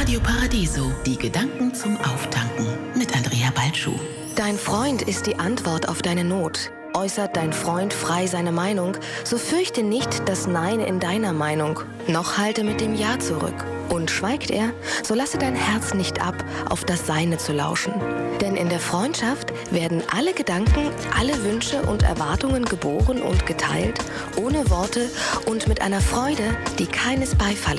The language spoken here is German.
Radio Paradiso, die Gedanken zum Auftanken mit Andrea Balschuh. Dein Freund ist die Antwort auf deine Not. Äußert dein Freund frei seine Meinung, so fürchte nicht das Nein in deiner Meinung, noch halte mit dem Ja zurück. Und schweigt er, so lasse dein Herz nicht ab, auf das Seine zu lauschen. Denn in der Freundschaft werden alle Gedanken, alle Wünsche und Erwartungen geboren und geteilt, ohne Worte und mit einer Freude, die keines Beifalles